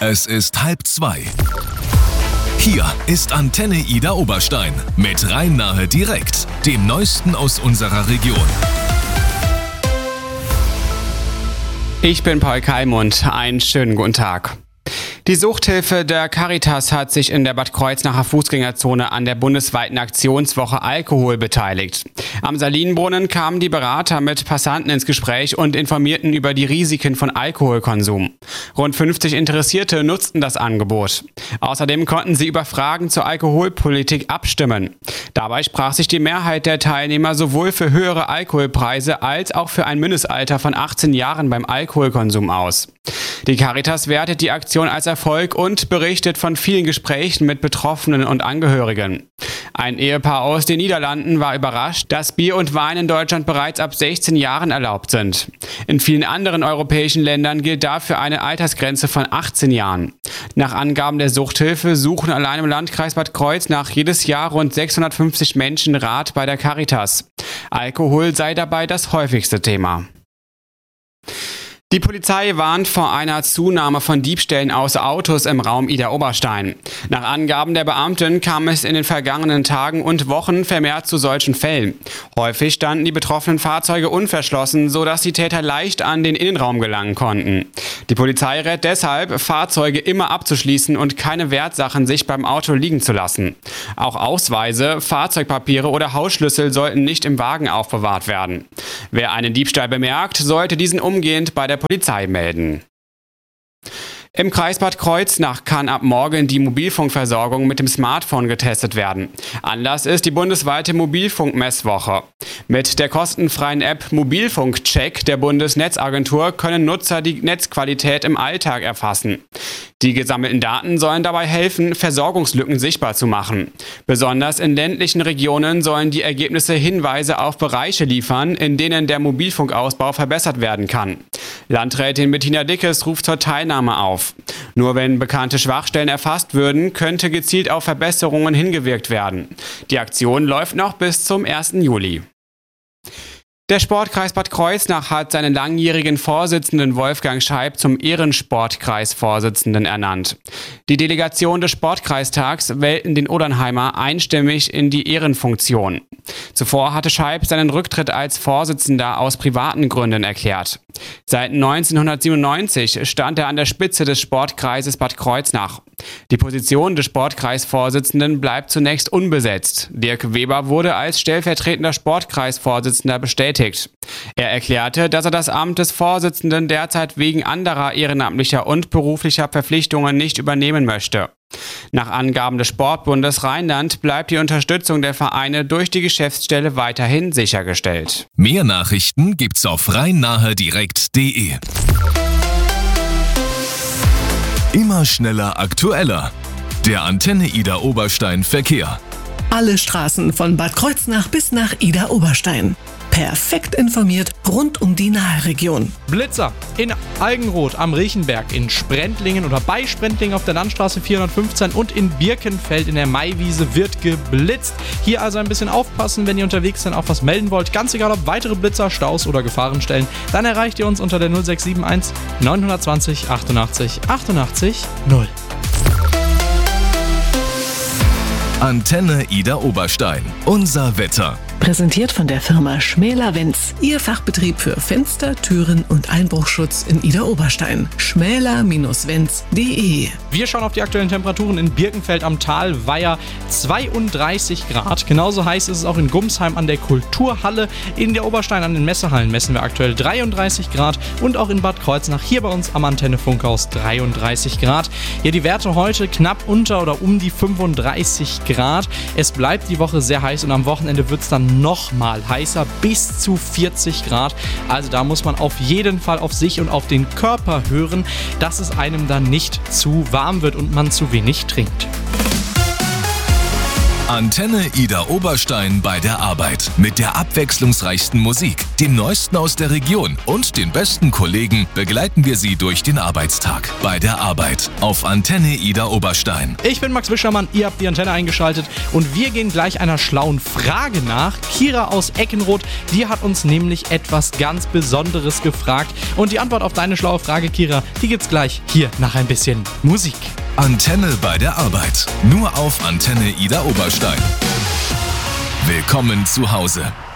Es ist 1:30. Hier ist Antenne Ida Oberstein mit Rhein-Nahe direkt, dem Neuesten aus unserer Region. Ich bin Paul Kalmund. Einen schönen guten Tag. Die Suchthilfe der Caritas hat sich in der Bad Kreuznacher Fußgängerzone an der bundesweiten Aktionswoche Alkohol beteiligt. Am Salinenbrunnen kamen die Berater mit Passanten ins Gespräch und informierten über die Risiken von Alkoholkonsum. Rund 50 Interessierte nutzten das Angebot. Außerdem konnten sie über Fragen zur Alkoholpolitik abstimmen. Dabei sprach sich die Mehrheit der Teilnehmer sowohl für höhere Alkoholpreise als auch für ein Mindestalter von 18 Jahren beim Alkoholkonsum aus. Die Caritas wertet die Aktion als Erfolg und berichtet von vielen Gesprächen mit Betroffenen und Angehörigen. Ein Ehepaar aus den Niederlanden war überrascht, dass Bier und Wein in Deutschland bereits ab 16 Jahren erlaubt sind. In vielen anderen europäischen Ländern gilt dafür eine Altersgrenze von 18 Jahren. Nach Angaben der Suchthilfe suchen allein im Landkreis Bad Kreuznach jedes Jahr rund 650 Menschen Rat bei der Caritas. Alkohol sei dabei das häufigste Thema. Die Polizei warnt vor einer Zunahme von Diebstählen aus Autos im Raum Ida-Oberstein. Nach Angaben der Beamten kam es in den vergangenen Tagen und Wochen vermehrt zu solchen Fällen. Häufig standen die betroffenen Fahrzeuge unverschlossen, sodass die Täter leicht an den Innenraum gelangen konnten. Die Polizei rät deshalb, Fahrzeuge immer abzuschließen und keine Wertsachen sich beim Auto liegen zu lassen. Auch Ausweise, Fahrzeugpapiere oder Hausschlüssel sollten nicht im Wagen aufbewahrt werden. Wer einen Diebstahl bemerkt, sollte diesen umgehend bei der Polizei melden. Im Kreis Bad Kreuznach kann ab morgen die Mobilfunkversorgung mit dem Smartphone getestet werden. Anlass ist die bundesweite Mobilfunkmesswoche. Mit der kostenfreien App Mobilfunkcheck der Bundesnetzagentur können Nutzer die Netzqualität im Alltag erfassen. Die gesammelten Daten sollen dabei helfen, Versorgungslücken sichtbar zu machen. Besonders in ländlichen Regionen sollen die Ergebnisse Hinweise auf Bereiche liefern, in denen der Mobilfunkausbau verbessert werden kann. Landrätin Bettina Dickes ruft zur Teilnahme auf. Nur wenn bekannte Schwachstellen erfasst würden, könnte gezielt auf Verbesserungen hingewirkt werden. Die Aktion läuft noch bis zum 1. Juli. Der Sportkreis Bad Kreuznach hat seinen langjährigen Vorsitzenden Wolfgang Scheib zum Ehrensportkreisvorsitzenden ernannt. Die Delegation des Sportkreistags wählten den Odernheimer einstimmig in die Ehrenfunktion. Zuvor hatte Scheib seinen Rücktritt als Vorsitzender aus privaten Gründen erklärt. Seit 1997 stand er an der Spitze des Sportkreises Bad Kreuznach. Die Position des Sportkreisvorsitzenden bleibt zunächst unbesetzt. Dirk Weber wurde als stellvertretender Sportkreisvorsitzender bestätigt. Er erklärte, dass er das Amt des Vorsitzenden derzeit wegen anderer ehrenamtlicher und beruflicher Verpflichtungen nicht übernehmen möchte. Nach Angaben des Sportbundes Rheinland bleibt die Unterstützung der Vereine durch die Geschäftsstelle weiterhin sichergestellt. Mehr Nachrichten gibt's auf rheinnahedirekt.de. Immer schneller, aktueller. Der Antenne Ida Oberstein Verkehr. Alle Straßen von Bad Kreuznach bis nach Ida Oberstein. Perfekt informiert rund um die Naheregion. Blitzer in Algenroth am Riechenberg, in Sprendlingen oder bei Sprendlingen auf der Landstraße 415 und in Birkenfeld in der Maiwiese wird geblitzt. Hier also ein bisschen aufpassen, wenn ihr unterwegs seid, auch was melden wollt. Ganz egal, ob weitere Blitzer, Staus oder Gefahrenstellen, dann erreicht ihr uns unter der 0671 920 88 88 0. Antenne Ida Oberstein. Unser Wetter. Präsentiert von der Firma Schmäler-Wenz. Ihr Fachbetrieb für Fenster, Türen und Einbruchschutz in Ida Oberstein. schmäler-wenz.de. Wir schauen auf die aktuellen Temperaturen in Birkenfeld am Talweiher. 32 Grad. Genauso heiß ist es auch in Gumsheim an der Kulturhalle. In der Oberstein an den Messehallen messen wir aktuell 33 Grad. Und auch in Bad Kreuznach hier bei uns am Antenne Funkhaus 33 Grad. Ja, die Werte heute knapp unter oder um die 35 Grad. Es bleibt die Woche sehr heiß und am Wochenende wird es dann nochmal heißer, bis zu 40 Grad. Also da muss man auf jeden Fall auf sich und auf den Körper hören, dass es einem dann nicht zu warm wird und man zu wenig trinkt. Antenne Ida Oberstein bei der Arbeit. Mit der abwechslungsreichsten Musik, dem Neuesten aus der Region und den besten Kollegen begleiten wir Sie durch den Arbeitstag. Bei der Arbeit auf Antenne Ida Oberstein. Ich bin Max Wischermann, ihr habt die Antenne eingeschaltet und wir gehen gleich einer schlauen Frage nach. Kira aus Eckenroth, die hat uns nämlich etwas ganz Besonderes gefragt. Und die Antwort auf deine schlaue Frage, Kira, die gibt's gleich hier nach ein bisschen Musik. Antenne bei der Arbeit. Nur auf Antenne Ida Oberstein. Willkommen zu Hause.